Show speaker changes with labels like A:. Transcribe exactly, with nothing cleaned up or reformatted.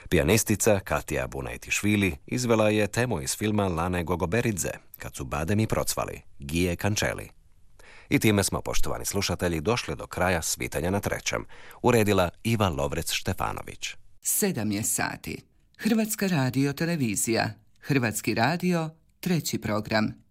A: Pijanistica Katija Bunajtišvili izvela je temu iz filma Lane Gogoberidze, Kad su bademi procvali, Gije Kančeli. I time smo, poštovani slušatelji, došli do kraja Svitanja na trećem. Uredila Iva Lovrec-Štefanović.
B: Sedam je sati. Hrvatska radio televizija. Hrvatski radio, treći program.